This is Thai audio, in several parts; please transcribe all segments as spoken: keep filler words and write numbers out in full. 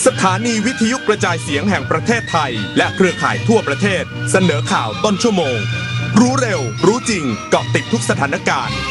สถานีวิทยุกระจายเสียงแห่งประเทศไทยและเครือข่ายทั่วประเทศเสนอข่าวต้นชั่วโมงรู้เร็วรู้จริงเกาะติดทุกสถานการณ์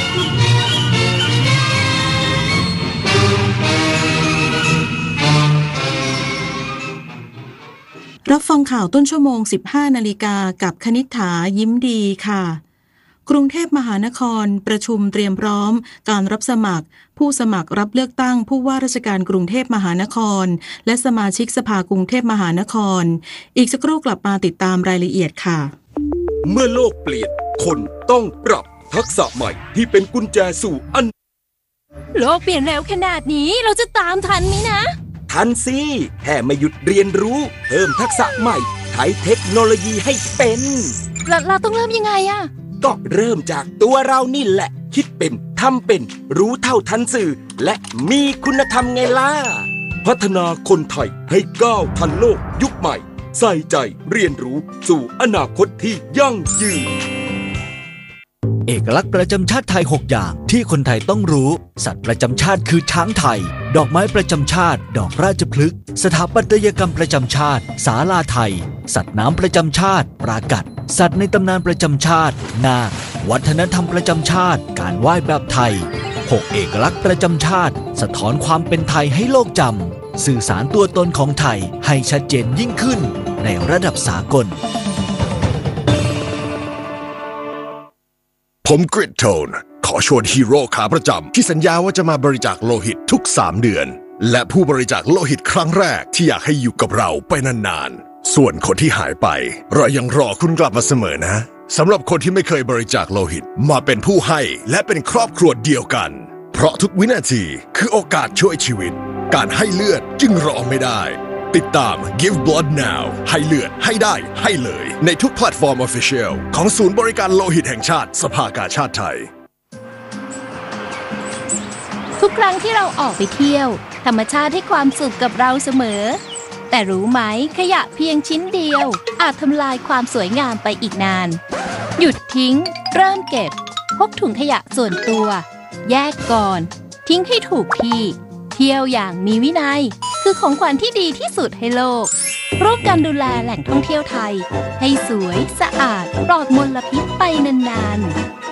รับฟังข่าวต้นชั่วโมง สิบห้านาฬิกากับคณิษฐายิ้มดีค่ะกรุงเทพมหานครประชุมเตรียมพร้อมการรับสมัครผู้สมัครรับเลือกตั้งผู้ว่าราชการกรุงเทพมหานครและสมาชิกสภากรุงเทพมหานครอีกสักครู่กลับมาติดตามรายละเอียดค่ะเมื่อโลกเปลี่ยนคนต้องปรับทักษะใหม่ที่เป็นกุญแจสู่อันโลกเปลี่ยนเร็วขนาดนี้เราจะตามทันไหมนะทันสิแค่ไม่หยุดเรียนรู้เพิ่มทักษะใหม่ใช้เทคโนโลยีให้เป็นเราเราต้องเริ่มยังไงอะก็เริ่มจากตัวเรานี่แหละคิดเป็นทำเป็นรู้เท่าทันสื่อและมีคุณธรรมไงล่ะพัฒนาคนไทยให้ก้าวทันโลกยุคใหม่ใส่ใจเรียนรู้สู่อนาคตที่ยั่งยืนเอกลักษณ์ประจำชาติไทยหกอย่างที่คนไทยต้องรู้สัตว์ประจำชาติคือช้างไทยดอกไม้ประจำชาติดอกราชพฤกษ์สถาปัตยกรรมประจำชาติศาลาไทยสัตว์น้ำประจำชาติปรากัดสัตว์ในตำนานประจำชาตินาควัฒนธรรมประจำชาติการไหว้แบบไทยหกเอกลักษณ์ประจำชาติสะท้อนความเป็นไทยให้โลกจำสื่อสารตัวตนของไทยให้ชัดเจนยิ่งขึ้นในระดับสากลผมกริดโทนขอชวนฮีโร่ขาประจำที่สัญญาว่าจะมาบริจาคโลหิตทุกสามเดือนและผู้บริจาคโลหิตครั้งแรกที่อยากให้อยู่กับเราไปนานๆส่วนคนที่หายไปเรายังรอคุณกลับมาเสมอนะสำหรับคนที่ไม่เคยบริจาคโลหิตมาเป็นผู้ให้และเป็นครอบครัวเดียวกันเพราะทุกวินาทีคือโอกาสช่วยชีวิตการให้เลือดจึงรอไม่ได้ติดตาม Give Blood Now ให้เลือดให้ได้ให้เลยในทุกแพลตฟอร์ม Official ของศูนย์บริการโลหิตแห่งชาติสภากาชาดไทยทุกครั้งที่เราออกไปเที่ยวธรรมชาติให้ความสุขกับเราเสมอแต่รู้ไหมขยะเพียงชิ้นเดียวอาจทำลายความสวยงามไปอีกนานหยุดทิ้งเริ่มเก็บพกถุงขยะส่วนตัวแยกก่อนทิ้งให้ถูกที่เที่ยวอย่างมีวินัยคือของขวัญที่ดีที่สุดให้โลกร่วมกันดูแลแหล่งท่องเที่ยวไทยให้สวยสะอาดปลอดมลพิษไปนาน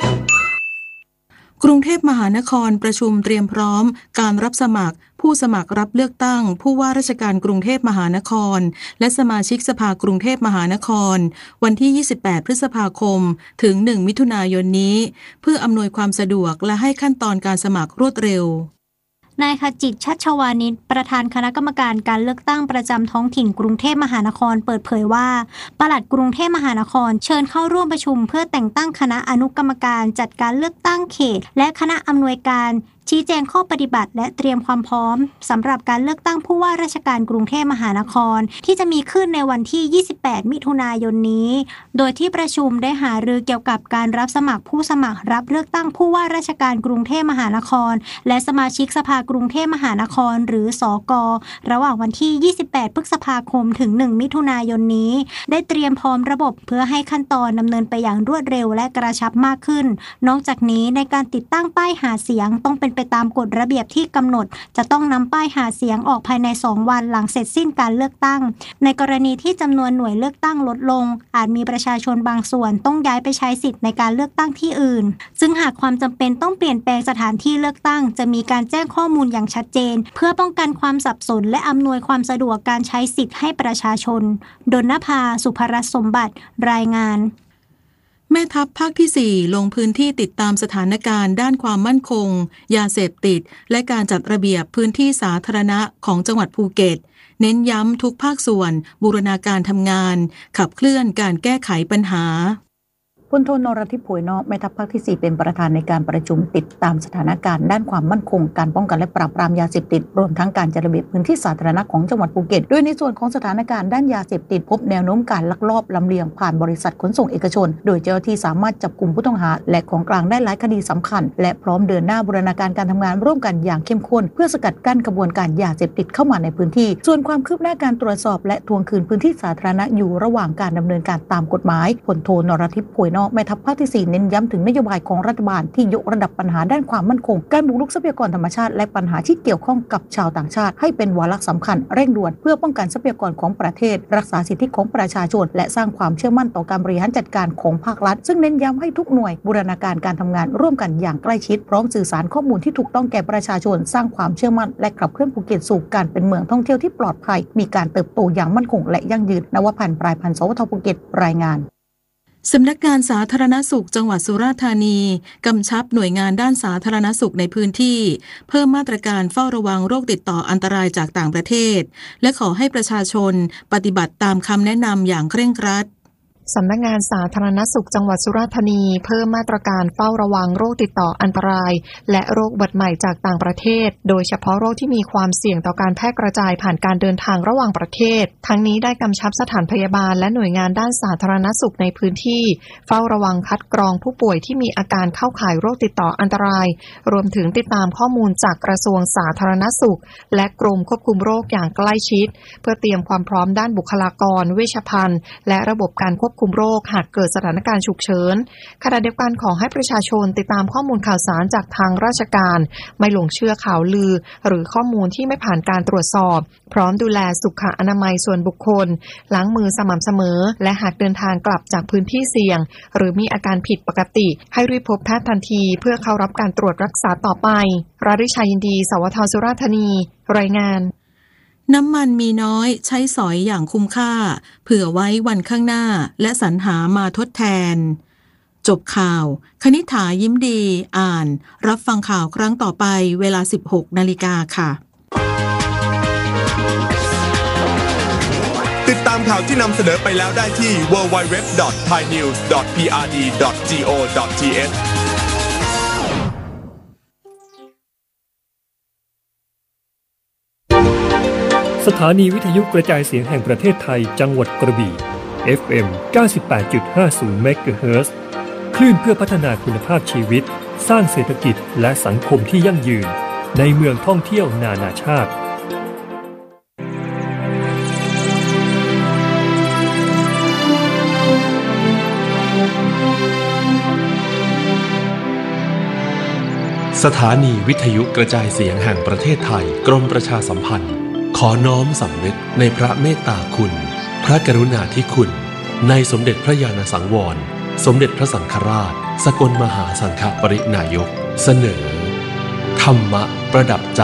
ๆกรุงเทพมหานครประชุมเตรียมพร้อมการรับสมัครผู้สมัครรับเลือกตั้งผู้ว่าราชการกรุงเทพมหานครและสมาชิกสภากรุงเทพมหานครวันที่ยี่สิบแปดพฤษภาคมถึงหนึ่งมิถุนายนนี้เพื่ออำนวยความสะดวกและให้ขั้นตอนการสมัครรวดเร็วนายขจิตชัชวานิชประธานคณะกรรมการการเลือกตั้งประจำท้องถิ่นกรุงเทพมหานครเปิดเผยว่าปลัดกรุงเทพมหานครเชิญเข้าร่วมประชุมเพื่อแต่งตั้งคณะอนุกรรมการจัดการเลือกตั้งเขตและคณะอำนวยการชี้แจงข้อปฏิบัติและเตรียมความพร้อมสำหรับการเลือกตั้งผู้ว่าราชการกรุงเทพมหานครที่จะมีขึ้นในวันที่ยี่สิบแปดมิถุนายนนี้โดยที่ประชุมได้หารือเกี่ยวกับการรับสมัครผู้สมัครรับเลือกตั้งผู้ว่าราชการกรุงเทพมหานครและสมาชิกสภากรุงเทพมหานครหรือสก.ระหว่างวันที่ยี่สิบแปดพฤษภาคมถึงหนึ่งมิถุนายนนี้ได้เตรียมพร้อมระบบเพื่อให้ขั้นตอนดำเนินไปอย่างรวดเร็วและกระชับมากขึ้นนอกจากนี้ในการติดตั้งป้ายหาเสียงต้องเป็นไปตามกฎระเบียบที่กำหนดจะต้องนำป้ายหาเสียงออกภายในสองวันหลังเสร็จสิ้นการเลือกตั้งในกรณีที่จำนวนหน่วยเลือกตั้งลดลงอาจมีประชาชนบางส่วนต้องย้ายไปใช้สิทธิ์ในการเลือกตั้งที่อื่นซึ่งหากความจำเป็นต้องเปลี่ยนแปลงสถานที่เลือกตั้งจะมีการแจ้งข้อมูลอย่างชัดเจนเพื่อป้องกันความสับสนและอำนวยความสะดวกการใช้สิทธิ์ให้ประชาชนดลนภาสุภรัตน์สมบัติรายงานแม่ทัพภาคที่สี่ลงพื้นที่ติดตามสถานการณ์ด้านความมั่นคงยาเสพติดและการจัดระเบียบพื้นที่สาธารณะของจังหวัดภูเก็ตเน้นย้ำทุกภาคส่วนบูรณาการทำงานขับเคลื่อนการแก้ไขปัญหาพลโทนรทิพย์ผวยนอกแม่ทัพภาคที่สี่เป็นประธานในการประชุมติดตามสถานการณ์ด้านความมั่นคงการป้องกันและปราบปรามยาเสพติดรวมทั้งการจัดระเบียบพื้นที่สาธารณะของจังหวัดภูเก็ตโดยในส่วนของสถานการณ์ด้านยาเสพติดพบแนวโน้มการลักลอบลำเลียงผ่านบริษัทขนส่งเอกชนโดยเจ้าหน้าที่สามารถจับกลุ่มผู้ต้องหาและของกลางได้หลายคดีสำคัญและพร้อมเดินหน้าบูรณาการการทำงานร่วมกันอย่างเข้มข้นเพื่อสกัดกั้นกระบวนการยาเสพติดเข้ามาในพื้นที่ส่วนความคืบหน้าการตรวจสอบและทวงคืนพื้นที่สาธารณะอยู่ระหว่างการดำเนินการตามกฎหมายพลโทนรทิพย์ผวยนนอกแม่ทัพภาคที่สี่เน้นย้ำถึงนโยบายของรัฐบาลที่ยกระดับปัญหาด้านความมั่นคงการบุกรุกทรัพยากรธรรมชาติและปัญหาที่เกี่ยวข้องกับชาวต่างชาติให้เป็นวาระสำคัญเร่งด่วนเพื่อป้องกันทรัพยากรของประเทศรักษาสิทธิของประชาชนและสร้างความเชื่อมั่นต่อการบริหารจัดการของภาครัฐซึ่งเน้นย้ำให้ทุกหน่วยบูรณาการการทำงานร่วมกันอย่างใกล้ชิดพร้อมสื่อสารข้อมูลที่ถูกต้องแก่ประชาชนสร้างความเชื่อมั่นและขับเคลื่อนภูเก็ตสู่การเป็นเมืองท่องเที่ยวที่ปลอดภัยมีการเติบโตอย่างมั่นคงและยั่งยืนนวพันธ์ปลายพันธ์สวทภูเก็ตรายงานสำนักงานสาธารณสุขจังหวัดสุราษฎร์ธานีกำชับหน่วยงานด้านสาธารณสุขในพื้นที่เพิ่มมาตรการเฝ้าระวังโรคติดต่ออันตรายจากต่างประเทศและขอให้ประชาชนปฏิบัติตามคำแนะนำอย่างเคร่งครัดสำนักงานสาธารณสุขจังหวัดสุราษฎร์ธานีเพิ่มมาตรการเฝ้าระวังโรคติดต่ออันตรายและโรคอุบัติใหม่จากต่างประเทศโดยเฉพาะโรคที่มีความเสี่ยงต่อการแพร่กระจายผ่านการเดินทางระหว่างประเทศทั้งนี้ได้กำชับสถานพยาบาลและหน่วยงานด้านสาธารณสุขในพื้นที่เฝ้าระวังคัดกรองผู้ป่วยที่มีอาการเข้าข่ายโรคติดต่ออันตรายรวมถึงติดตามข้อมูลจากกระทรวงสาธารณสุขและกรมควบคุมโรคอย่างใกล้ชิดเพื่อเตรียมความพร้อมด้านบุคลากรเวชภัณฑ์และระบบการควบคุมโรคหากเกิดสถานการณ์ฉุกเฉินขณะเดียวกันขอให้ประชาชนติดตามข้อมูลข่าวสารจากทางราชการไม่หลงเชื่อข่าวลือหรือข้อมูลที่ไม่ผ่านการตรวจสอบพร้อมดูแลสุขอนามัยส่วนบุคคลล้างมือสม่ำเสมอและหากเดินทางกลับจากพื้นที่เสี่ยงหรือมีอาการผิดปกติให้รีบพบแพทย์ทันทีเพื่อเข้ารับการตรวจรักษาต่อไปราริชายินดีสวทสุราษฎร์ธานีรายงานน้ำมันมีน้อยใช้สอยอย่างคุ้มค่าเผื่อไว้วันข้างหน้าและสรรหามาทดแทนจบข่าวคณิษฐายิ้มดีอ่านรับฟังข่าวครั้งต่อไปเวลา สิบหกนาฬิกา นค่ะติดตามข่าวที่นำเสนอไปแล้วได้ที่ ดับเบิลยู ดับเบิลยู ดับเบิลยู ดอท ไทยนิวส์ ดอท พี อาร์ ดี ดอท จี โอ ดอท ที เอชสถานีวิทยุกระจายเสียงแห่งประเทศไทยจังหวัดกระบี่ เอฟ เอ็ม เก้าสิบแปดจุดห้าศูนย์ เมกะเฮิรตซ์ คลื่นเพื่อพัฒนาคุณภาพชีวิตสร้างเศรษฐกิจและสังคมที่ยั่งยืนในเมืองท่องเที่ยวนานาชาติสถานีวิทยุกระจายเสียงแห่งประเทศไทยกรมประชาสัมพันธ์ขอน้อมสำนึกในพระเมตตาคุณพระกรุณาธิคุณในสมเด็จพระญาณสังวรสมเด็จพระสังฆราชสกลมหาสังฆปรินายกเสนอธรรมะประดับใจ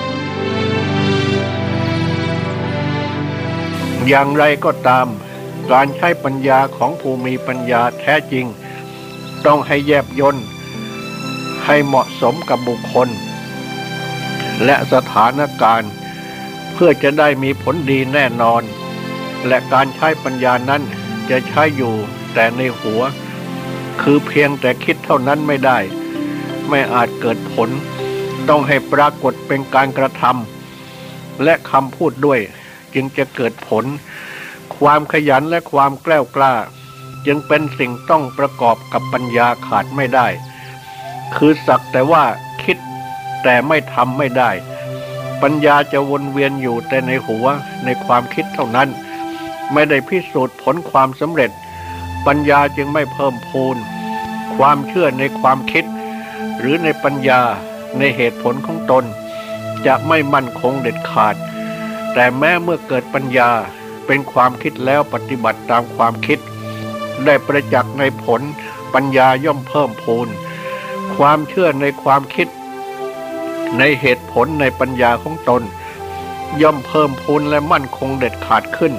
อย่างไรก็ตามการใช้ปัญญาของผู้มีปัญญาแท้จริงต้องให้แยบยลให้เหมาะสมกับบุคคลและสถานการณ์เพื่อจะได้มีผลดีแน่นอนและการใช้ปัญญานั้นจะใช้อยู่แต่ในหัวคือเพียงแต่คิดเท่านั้นไม่ได้ไม่อาจเกิดผลต้องให้ปรากฏเป็นการกระทำและคำพูดด้วยจึงจะเกิดผลความขยันและความแกล้วกล้าจึงเป็นสิ่งต้องประกอบกับปัญญาขาดไม่ได้คือสักแต่ว่าคิดแต่ไม่ทำไม่ได้ปัญญาจะวนเวียนอยู่แต่ในหัวในความคิดเท่านั้นไม่ได้พิสูจน์ผลความสำเร็จปัญญาจึงไม่เพิ่มพูนความเชื่อในความคิดหรือในปัญญาในเหตุผลของตนจะไม่มั่นคงเด็ดขาดแต่แม้เมื่อเกิดปัญญาเป็นความคิดแล้วปฏิบัติตามความคิดได้ประจักษ์ในผลปัญญาย่อมเพิ่มพูนความเชื่อในความคิดในเหตุผลในปัญญาของตนย่อมเพิ่มพูนและมั่นคงเด็ดขาดขึ้น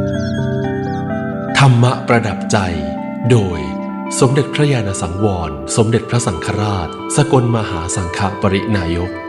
ธรรมะประดับใจโดยสมเด็จพระญาณสังวรสมเด็จพระสังฆราชสกลมหาสังฆปรินายก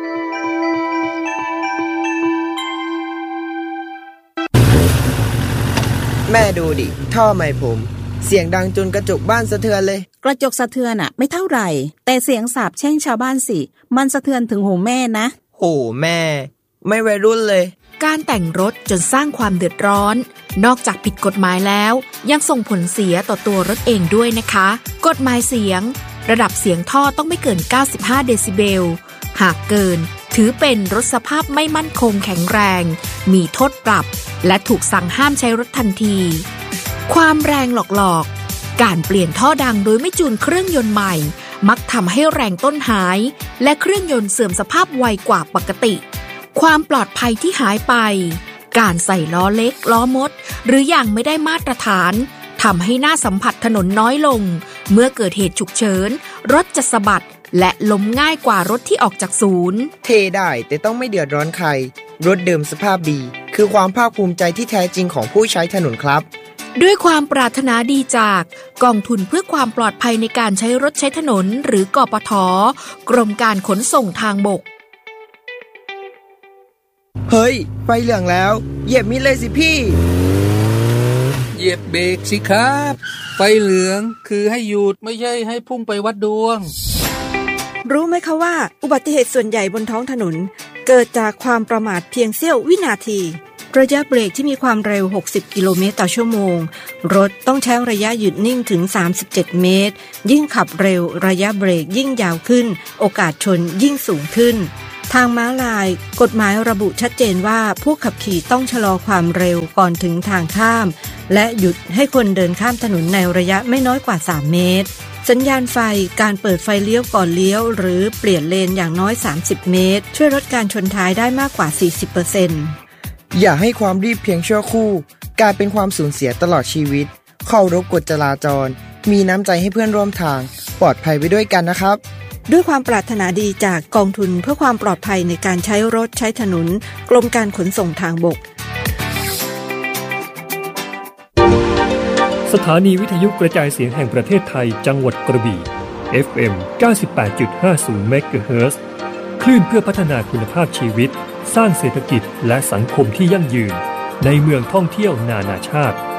แม่ดูดิท่อไม้ผมเสียงดังจนกระจกบ้านสะเทือนเลยกระจกสะเทือนอะไม่เท่าไหร่แต่เสียงสาปแช่งชาวบ้านสิมันสะเทือนถึงหูแม่นะโอ้แม่ไม่วัยรุ่นเลยการแต่งรถจนสร้างความเดือดร้อนนอกจากผิดกฎหมายแล้วยังส่งผลเสียต่อตัวรถเองด้วยนะคะกฎหมายเสียงระดับเสียงท่อต้องไม่เกินเก้าสิบห้าเดซิเบลหากเกินถือเป็นรถสภาพไม่มั่นคงแข็งแรงมีโทษปรับและถูกสั่งห้ามใช้รถทันทีความแรงหลอกๆการเปลี่ยนท่อดังโดยไม่จูนเครื่องยนต์ใหม่มักทำให้แรงต้นหายและเครื่องยนต์เสื่อมสภาพไวกว่าปกติความปลอดภัยที่หายไปการใส่ล้อเล็กล้อมดหรืออย่างไม่ได้มาตรฐานทำให้หน้าสัมผัสถนนน้อยลงเมื่อเกิดเหตุฉุกเฉินรถจะสะบัดและล้มง่ายกว่ารถที่ออกจากศูนย์เทได้แต่ต้องไม่เดือดร้อนใครรถเดิมสภาพดีคือความภาคภูมิใจที่แท้จริงของผู้ใช้ถนนครับด้วยความปรารถนาดีจากกองทุนเพื่อความปลอดภัยในการใช้รถใช้ถนนหรือกปท.กรมการขนส่งทางบกเฮ้ยไฟเหลืองแล้วเหยียบมิดเลยสิพี่เหยียบเบรกสิครับไฟเหลืองคือให้หยุดไม่ใช่ให้พุ่งไปวัดดวงรู้ไหมคะว่าอุบัติเหตุส่วนใหญ่บนท้องถนนเกิดจากความประมาทเพียงเสี้ยววินาทีระยะเบรกที่มีความเร็วหกสิบกิโลเมตรต่อชั่วโมงรถต้องใช้ระยะหยุดนิ่งถึงสามสิบเจ็ดเมตรยิ่งขับเร็วระยะเบรกยิ่งยาวขึ้นโอกาสชนยิ่งสูงขึ้นทางม้าลายกฎหมายระบุชัดเจนว่าผู้ขับขี่ต้องชะลอความเร็วก่อนถึงทางข้ามและหยุดให้คนเดินข้ามถนนในระยะไม่น้อยกว่าสามเมตรสัญญาณไฟการเปิดไฟเลี้ยวก่อนเลี้ยวหรือเปลี่ยนเลนอย่างน้อยสามสิบเมตรช่วยลดการชนท้ายได้มากกว่า สี่สิบเปอร์เซ็นต์อย่าให้ความรีบเพียงชั่วครู่กลายเป็นความสูญเสียตลอดชีวิตเคารพกฎจราจรมีน้ำใจให้เพื่อนร่วมทางปลอดภัยไปด้วยกันนะครับด้วยความปรารถนาดีจากกองทุนเพื่อความปลอดภัยในการใช้รถใช้ถนนกรมการขนส่งทางบกสถานีวิทยุกระจายเสียงแห่งประเทศไทยจังหวัดกระบี่ เอฟ เอ็ม เก้าสิบแปดจุดห้าศูนย์ เมกะเฮิรตซ์ คลื่นเพื่อพัฒนาคุณภาพชีวิตสร้างเศรษฐกิจและสังคมที่ยั่งยืนในเมืองท่องเที่ยวนานาชาติ